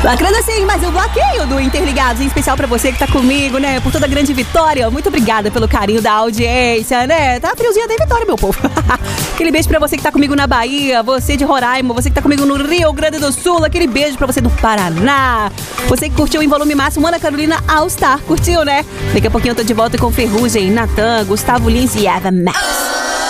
Bacana sim, mas o bloqueio do Interligados, em especial pra você que tá comigo, né? Por toda a grande vitória. Muito obrigada pelo carinho da audiência, né? Tá friozinho da vitória, meu povo. Aquele beijo pra você que tá comigo na Bahia, você de Roraima, você que tá comigo no Rio Grande do Sul, aquele beijo pra você do Paraná. Você que curtiu em volume máximo, Ana Carolina All Star, curtiu, né? Daqui a pouquinho eu tô de volta com Ferrugem, Natan, Gustavo Lins e Eva Max.